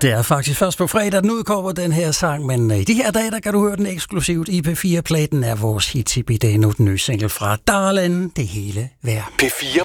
Det er faktisk først på fredag, den udkommer den her sang, men i de her dage, der kan du høre den eksklusivt i P4-pladen af vores hit i dag. Nu den nye single fra Darlin', Det hele værd. P4